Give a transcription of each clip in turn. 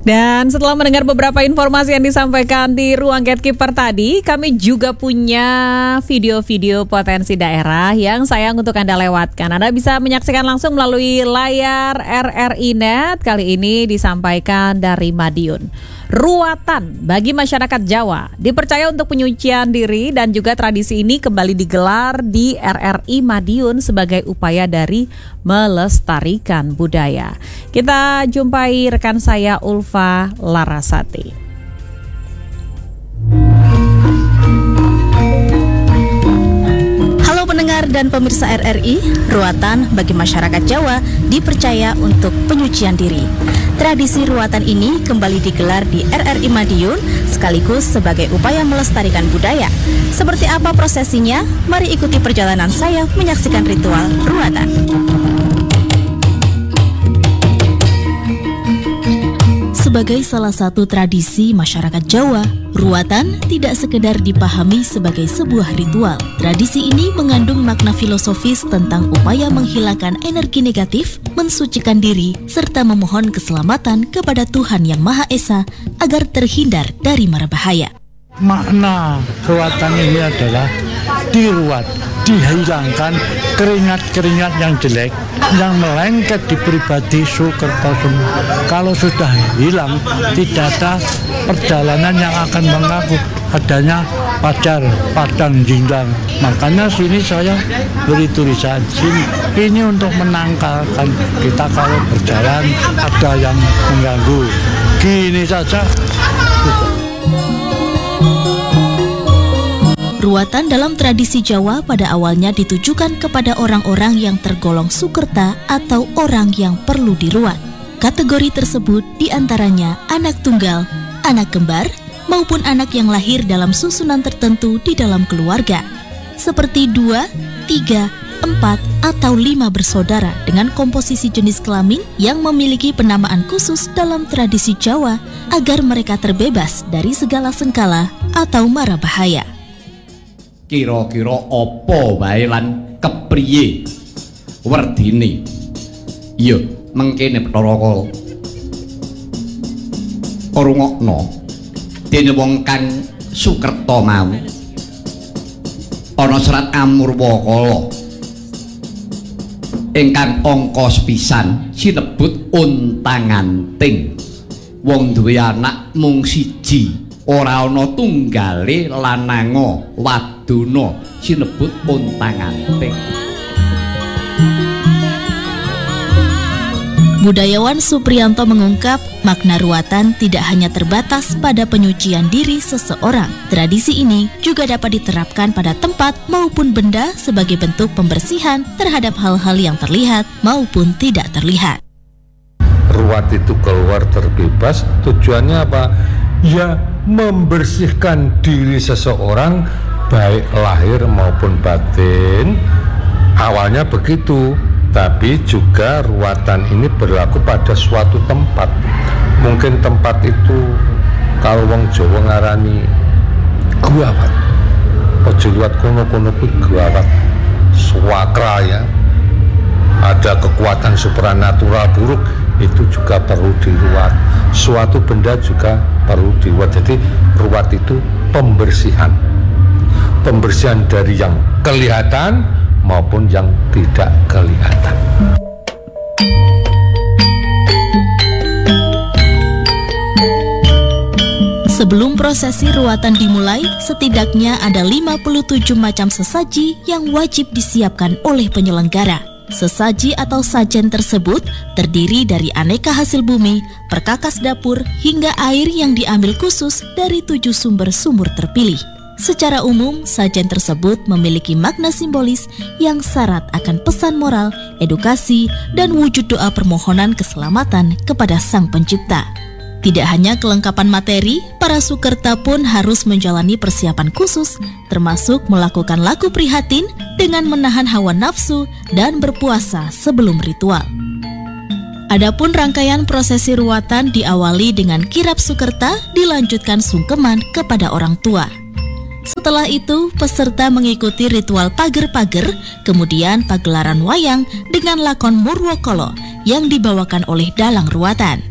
Dan setelah mendengar beberapa informasi yang disampaikan di ruang Gatekeeper tadi, kami juga punya video-video potensi daerah yang sayang untuk Anda lewatkan. Anda bisa menyaksikan langsung melalui layar RRI Net. Kali ini disampaikan dari Madiun. Ruatan bagi masyarakat Jawa dipercaya untuk penyucian diri, dan juga tradisi ini kembali digelar di RRI Madiun sebagai upaya dari melestarikan budaya. Kita jumpai rekan saya Ulfa Larasati. Halo pendengar dan pemirsa RRI, ruatan bagi masyarakat Jawa dipercaya untuk penyucian diri. Tradisi ruatan ini kembali digelar di RRI Madiun sekaligus sebagai upaya melestarikan budaya. Seperti apa prosesinya? Mari ikuti perjalanan saya menyaksikan ritual ruatan. Sebagai salah satu tradisi masyarakat Jawa, ruatan tidak sekedar dipahami sebagai sebuah ritual. Tradisi ini mengandung makna filosofis tentang upaya menghilangkan energi negatif, mensucikan diri, serta memohon keselamatan kepada Tuhan Yang Maha Esa agar terhindar dari mara bahaya. Makna ruatan ini adalah diruat, dihilangkan keringat-keringat yang jelek yang melengket di pribadi Sukertoseno. Kalau sudah hilang, tidak ada perjalanan yang akan mengaku adanya pacar padang jinglang. Makanya sini saya beri tulisan sini. Ini untuk menangkalkan kita kalau berjalan ada yang mengganggu. Gini saja. Ruatan dalam tradisi Jawa pada awalnya ditujukan kepada orang-orang yang tergolong sukerta atau orang yang perlu diruat. Kategori tersebut diantaranya anak tunggal, anak kembar, maupun anak yang lahir dalam susunan tertentu di dalam keluarga, seperti 2, 3, 4, atau 5 bersaudara dengan komposisi jenis kelamin yang memiliki penamaan khusus dalam tradisi Jawa agar mereka terbebas dari segala sengkala atau mara bahaya. Kira-kira apa wae lan kepriye werdine? Iya, mengkene Bathara Kala. Rungokno dene wong kang sukerta mau. Ana serat Amurwa Kala ingkang angka sepisan sinebut Untang-Anting. Wong duwe anak mung siji, ora ana tunggale lananga waduna sinebut Untang-Anting. Budayawan Supriyanto mengungkap makna ruatan tidak hanya terbatas pada penyucian diri seseorang. Tradisi ini juga dapat diterapkan pada tempat maupun benda sebagai bentuk pembersihan terhadap hal-hal yang terlihat maupun tidak terlihat. Ruat itu keluar terbebas, tujuannya apa? Ya, membersihkan diri seseorang baik lahir maupun batin. Awalnya begitu, tapi juga ruatan ini berlaku pada suatu tempat. Mungkin tempat itu kalau wong Jawa ngarani guawat. Ojo liwat kono-kono kuwi guawat. Swakra ya. Ada kekuatan supranatural buruk, itu juga perlu diruat. Suatu benda juga perlu diruat. Jadi ruat itu pembersihan. Pembersihan dari yang kelihatan maupun yang tidak kelihatan. Sebelum prosesi ruatan dimulai, setidaknya ada 57 macam sesaji yang wajib disiapkan oleh penyelenggara. Sesaji atau sajen tersebut terdiri dari aneka hasil bumi, perkakas dapur, hingga air yang diambil khusus dari 7 sumber-sumur terpilih. Secara umum, sajen tersebut memiliki makna simbolis yang syarat akan pesan moral, edukasi, dan wujud doa permohonan keselamatan kepada Sang Pencipta. Tidak hanya kelengkapan materi, para sukerta pun harus menjalani persiapan khusus, termasuk melakukan laku prihatin dengan menahan hawa nafsu dan berpuasa sebelum ritual. Adapun rangkaian prosesi ruatan diawali dengan kirap sukerta, dilanjutkan sungkeman kepada orang tua. Setelah itu, peserta mengikuti ritual pager-pager, kemudian pagelaran wayang dengan lakon Murwokolo yang dibawakan oleh dalang ruatan.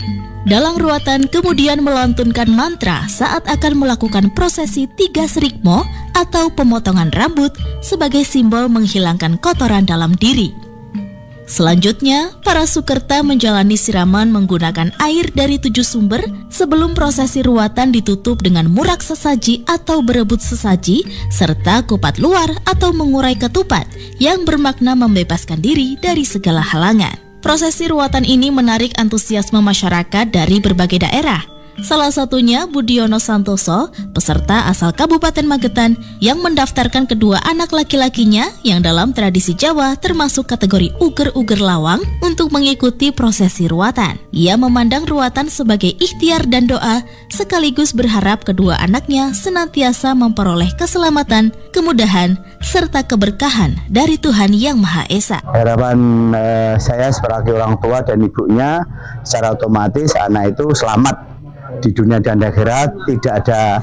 Dalang ruatan kemudian melantunkan mantra saat akan melakukan prosesi 3 srikmo atau pemotongan rambut sebagai simbol menghilangkan kotoran dalam diri. Selanjutnya, para sukerta menjalani siraman menggunakan air dari 7 sumber sebelum prosesi ruatan ditutup dengan murak sesaji atau berebut sesaji serta kupat luar atau mengurai ketupat yang bermakna membebaskan diri dari segala halangan. Prosesi ruatan ini menarik antusiasme masyarakat dari berbagai daerah. Salah satunya Budiono Santoso, peserta asal Kabupaten Magetan yang mendaftarkan kedua anak laki-lakinya yang dalam tradisi Jawa termasuk kategori uger-uger lawang untuk mengikuti prosesi ruatan. Ia memandang ruatan sebagai ikhtiar dan doa sekaligus berharap kedua anaknya senantiasa memperoleh keselamatan, kemudahan, serta keberkahan dari Tuhan Yang Maha Esa. Harapan saya sebagai orang tua dan ibunya secara otomatis anak itu selamat di dunia dan akhirat, tidak ada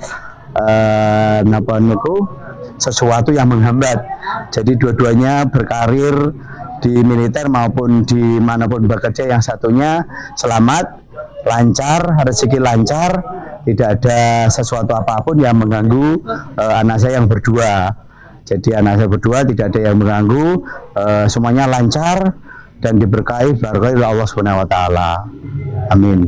sesuatu yang menghambat. Jadi dua-duanya berkarir di militer maupun di manapun bekerja, yang satunya selamat, lancar, rezeki lancar, tidak ada sesuatu apapun yang mengganggu anak saya yang berdua. Jadi anak saya berdua tidak ada yang mengganggu, semuanya lancar dan diberkahi oleh Allah Subhanahu wa taala. Amin.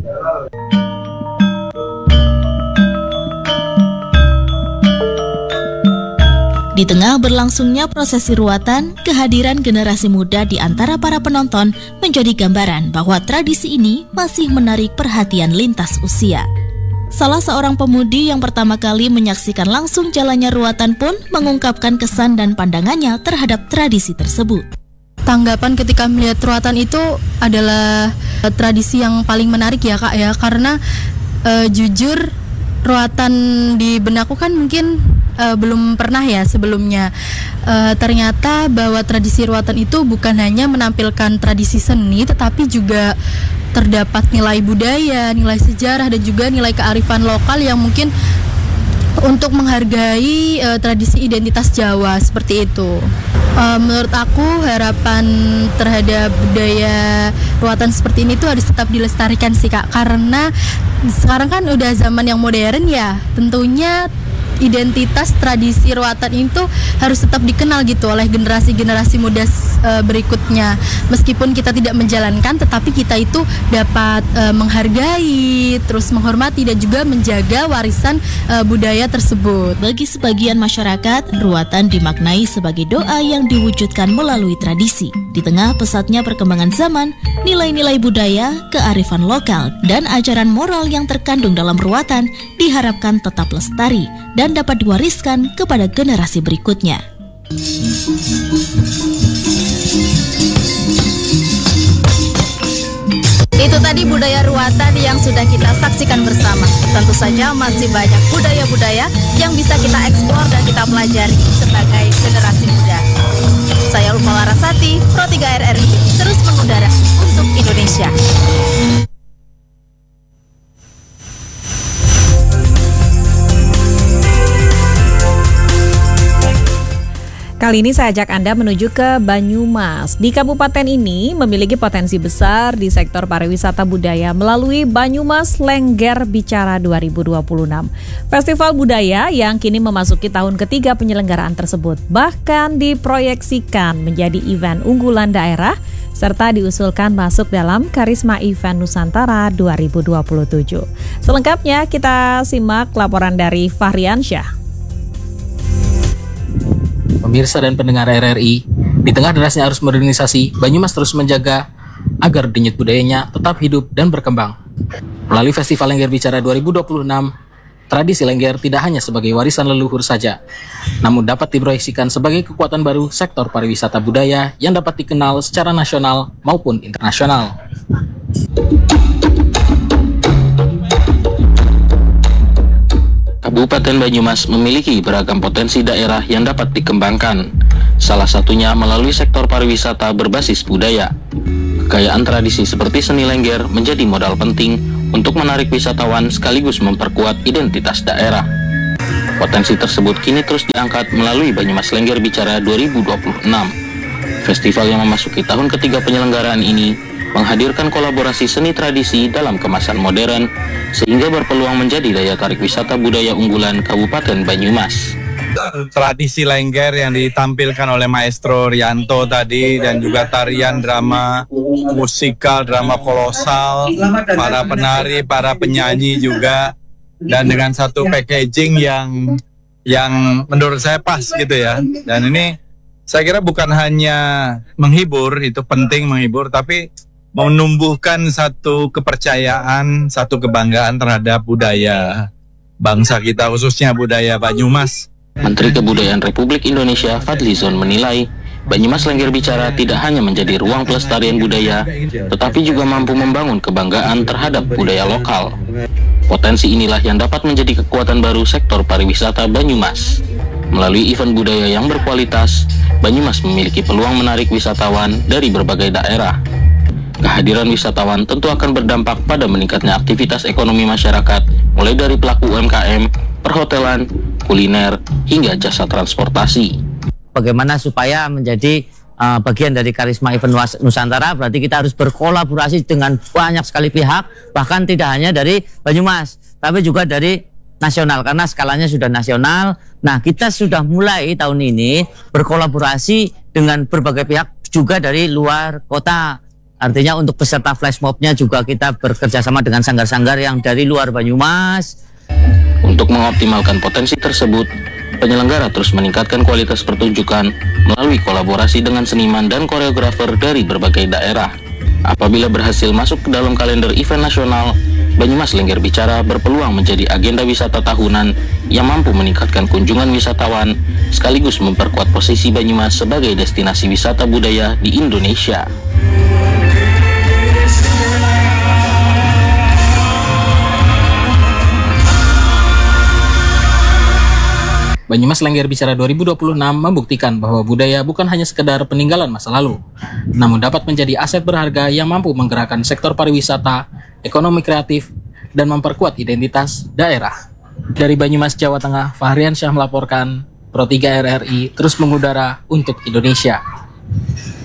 Di tengah berlangsungnya prosesi ruatan, kehadiran generasi muda di antara para penonton menjadi gambaran bahwa tradisi ini masih menarik perhatian lintas usia. Salah seorang pemudi yang pertama kali menyaksikan langsung jalannya ruatan pun mengungkapkan kesan dan pandangannya terhadap tradisi tersebut. Tanggapan ketika melihat ruatan itu adalah tradisi yang paling menarik ya Kak ya, karena jujur ruatan di benakku kan mungkin belum pernah ya sebelumnya. Ternyata bahwa tradisi ruatan itu bukan hanya menampilkan tradisi seni, tetapi juga terdapat nilai budaya, nilai sejarah, dan juga nilai kearifan lokal yang mungkin untuk menghargai tradisi identitas Jawa seperti itu. Menurut aku harapan terhadap budaya ruatan seperti ini tuh harus tetap dilestarikan sih Kak, karena sekarang kan udah zaman yang modern ya, tentunya identitas tradisi ruatan itu harus tetap dikenal gitu oleh generasi-generasi muda berikutnya. Meskipun kita tidak menjalankan, tetapi kita itu dapat menghargai, terus menghormati dan juga menjaga warisan budaya tersebut. Bagi sebagian masyarakat, ruatan dimaknai sebagai doa yang diwujudkan melalui tradisi. Di tengah pesatnya perkembangan zaman, nilai-nilai budaya, kearifan lokal, dan ajaran moral yang terkandung dalam ruatan diharapkan tetap lestari dan dapat diwariskan kepada generasi berikutnya. Itu tadi budaya ruatan yang sudah kita saksikan bersama. Tentu saja masih banyak budaya-budaya yang bisa kita eksplor dan kita pelajari sebagai generasi muda. Saya Ulfa Larasati, Pro 3 RRI, terus mengudara untuk Indonesia. Kali ini saya ajak Anda menuju ke Banyumas. Di kabupaten ini memiliki potensi besar di sektor pariwisata budaya melalui Banyumas Lengger Bicara 2026. Festival budaya yang kini memasuki tahun ketiga penyelenggaraan tersebut bahkan diproyeksikan menjadi event unggulan daerah serta diusulkan masuk dalam Karisma Event Nusantara 2027. Selengkapnya kita simak laporan dari Fahriansyah. Pemirsa dan pendengar RRI, di tengah derasnya arus modernisasi, Banyumas terus menjaga agar denyut budayanya tetap hidup dan berkembang. Melalui Festival Lengger Bicara 2026, tradisi Lengger tidak hanya sebagai warisan leluhur saja, namun dapat diproyeksikan sebagai kekuatan baru sektor pariwisata budaya yang dapat dikenal secara nasional maupun internasional. Kabupaten Banyumas memiliki beragam potensi daerah yang dapat dikembangkan, salah satunya melalui sektor pariwisata berbasis budaya. Kekayaan tradisi seperti seni Lengger menjadi modal penting untuk menarik wisatawan sekaligus memperkuat identitas daerah. Potensi tersebut kini terus diangkat melalui Banyumas Lengger Bicara 2026. Festival yang memasuki tahun ketiga penyelenggaraan ini menghadirkan kolaborasi seni tradisi dalam kemasan modern, sehingga berpeluang menjadi daya tarik wisata budaya unggulan Kabupaten Banyumas. Tradisi Lengger yang ditampilkan oleh Maestro Rianto tadi, dan juga tarian, drama musikal, drama kolosal, para penari, para penyanyi juga, dan dengan satu packaging yang menurut saya pas gitu ya. Dan ini saya kira bukan hanya menghibur, itu penting menghibur, tapi menumbuhkan satu kepercayaan, satu kebanggaan terhadap budaya bangsa kita, khususnya budaya Banyumas. Menteri Kebudayaan Republik Indonesia Fadlizon menilai Banyumas Lengger Bicara tidak hanya menjadi ruang pelestarian budaya, tetapi juga mampu membangun kebanggaan terhadap budaya lokal. Potensi inilah yang dapat menjadi kekuatan baru sektor pariwisata Banyumas. Melalui event budaya yang berkualitas, Banyumas memiliki peluang menarik wisatawan dari berbagai daerah. Kehadiran wisatawan tentu akan berdampak pada meningkatnya aktivitas ekonomi masyarakat, mulai dari pelaku UMKM, perhotelan, kuliner, hingga jasa transportasi. Bagaimana supaya menjadi bagian dari karisma event Nusantara, berarti kita harus berkolaborasi dengan banyak sekali pihak, bahkan tidak hanya dari Banyumas, tapi juga dari nasional, karena skalanya sudah nasional. Nah, kita sudah mulai tahun ini berkolaborasi dengan berbagai pihak juga dari luar kota. Artinya untuk peserta flash mobnya juga kita bekerja sama dengan sanggar-sanggar yang dari luar Banyumas. Untuk mengoptimalkan potensi tersebut, penyelenggara terus meningkatkan kualitas pertunjukan melalui kolaborasi dengan seniman dan koreografer dari berbagai daerah. Apabila berhasil masuk ke dalam kalender event nasional, Banyumas Lengger Bicara berpeluang menjadi agenda wisata tahunan yang mampu meningkatkan kunjungan wisatawan, sekaligus memperkuat posisi Banyumas sebagai destinasi wisata budaya di Indonesia. Banyumas Lengger Bicara 2026 membuktikan bahwa budaya bukan hanya sekedar peninggalan masa lalu, namun dapat menjadi aset berharga yang mampu menggerakkan sektor pariwisata, ekonomi kreatif, dan memperkuat identitas daerah. Dari Banyumas, Jawa Tengah, Fahrian Syah melaporkan, Pro 3 RRI terus mengudara untuk Indonesia.